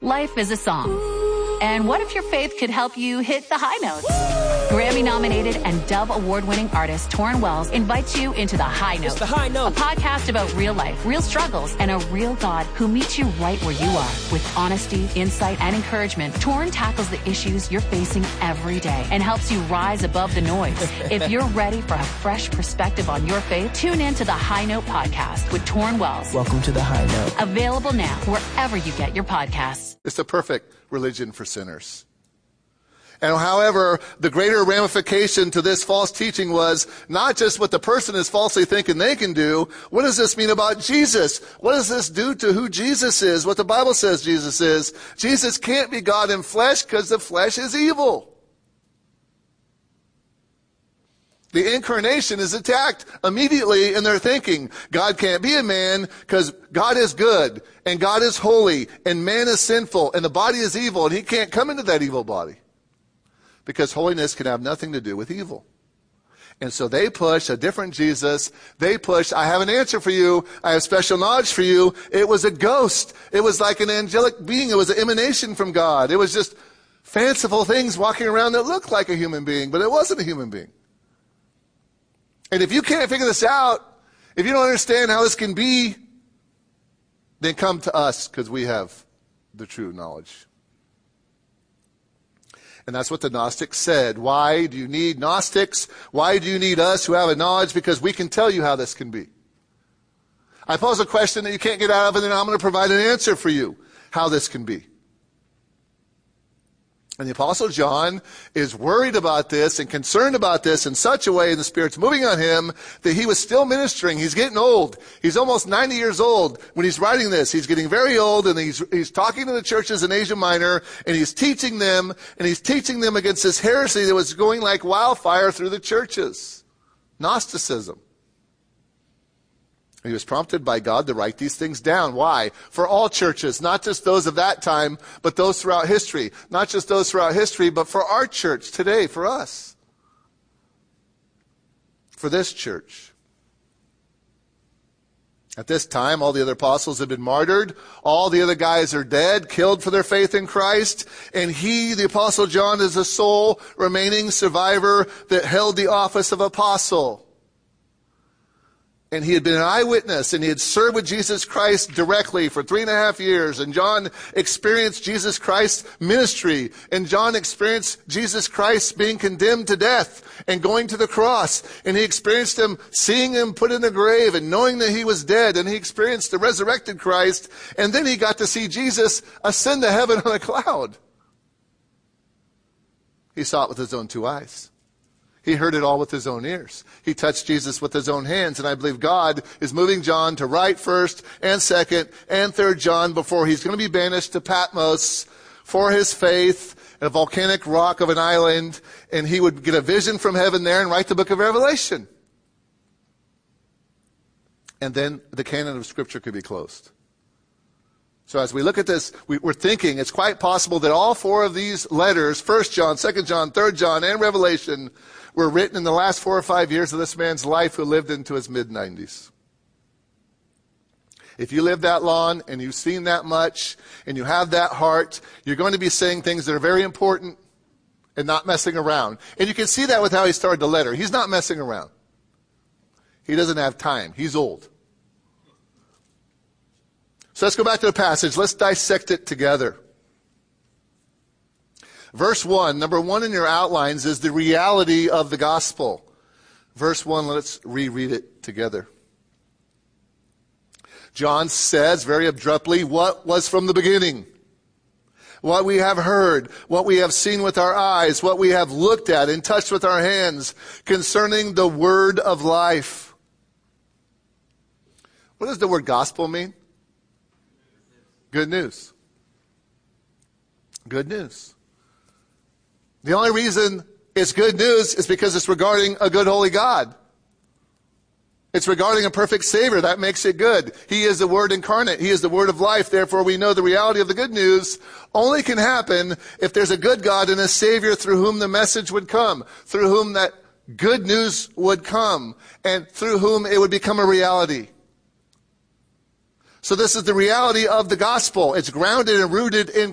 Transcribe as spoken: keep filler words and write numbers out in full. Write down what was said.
Life is a song. And what if your faith could help you hit the high notes? Grammy-nominated and Dove Award-winning artist Torrin Wells invites you into The High Note. It's The High Note. A podcast about real life, real struggles, and a real God who meets you right where you are. With honesty, insight, and encouragement, Torrin tackles the issues you're facing every day and helps you rise above the noise. If you're ready for a fresh perspective on your faith, tune in to The High Note podcast with Torrin Wells. Welcome to The High Note. Available now wherever you get your podcasts. It's the perfect religion for sinners. And however, the greater ramification to this false teaching was not just what the person is falsely thinking they can do. What does this mean about Jesus? What does this do to who Jesus is? What the Bible says Jesus is? Jesus can't be God in flesh because the flesh is evil. The incarnation is attacked immediately in their thinking. God can't be a man because God is good and God is holy and man is sinful and the body is evil and he can't come into that evil body. Because holiness can have nothing to do with evil. And so they push a different Jesus. They push, I have an answer for you. I have special knowledge for you. It was a ghost. It was like an angelic being. It was an emanation from God. It was just fanciful things walking around that looked like a human being, but it wasn't a human being. And if you can't figure this out, if you don't understand how this can be, then come to us because we have the true knowledge. And that's what the Gnostics said. Why do you need Gnostics? Why do you need us who have a knowledge? Because we can tell you how this can be. I pose a question that you can't get out of, and then I'm going to provide an answer for you, how this can be. And the Apostle John is worried about this and concerned about this in such a way, and the Spirit's moving on him, that he was still ministering. He's getting old. He's almost ninety years old when he's writing this. He's getting very old, and he's, he's talking to the churches in Asia Minor, and he's teaching them, and he's teaching them against this heresy that was going like wildfire through the churches. Gnosticism. He was prompted by God to write these things down. Why? For all churches, not just those of that time, but those throughout history. Not just those throughout history, but for our church today, for us. For this church. At this time, all the other apostles had been martyred. All the other guys are dead, killed for their faith in Christ. And he, the Apostle John, is the sole remaining survivor that held the office of apostle. And he had been an eyewitness, and he had served with Jesus Christ directly for three and a half years. And John experienced Jesus Christ's ministry. And John experienced Jesus Christ being condemned to death and going to the cross. And he experienced him seeing him put in the grave and knowing that he was dead. And he experienced the resurrected Christ. And then he got to see Jesus ascend to heaven on a cloud. He saw it with his own two eyes. He heard it all with his own ears. He touched Jesus with his own hands. And I believe God is moving John to write first and second and third John before he's going to be banished to Patmos for his faith, a volcanic rock of an island. And he would get a vision from heaven there and write the book of Revelation. And then the canon of Scripture could be closed. So as we look at this, we, we're thinking it's quite possible that all four of these letters, First John, Second John, Third John, and Revelation, were written in the last four or five years of this man's life who lived into his mid-nineties. If you live that long and you've seen that much and you have that heart, you're going to be saying things that are very important and not messing around. And you can see that with how he started the letter. He's not messing around. He doesn't have time. He's old. So let's go back to the passage. Let's dissect it together. Verse one, number one in your outlines is the reality of the gospel. Verse one, let's reread it together. John says very abruptly what was from the beginning. What we have heard, what we have seen with our eyes, what we have looked at and touched with our hands concerning the word of life. What does the word gospel mean? Good news. Good news. The only reason it's good news is because it's regarding a good holy God. It's regarding a perfect Savior. That makes it good. He is the Word incarnate. He is the Word of life. Therefore, we know the reality of the good news only can happen if there's a good God and a Savior through whom the message would come, through whom that good news would come, and through whom it would become a reality. So this is the reality of the gospel. It's grounded and rooted in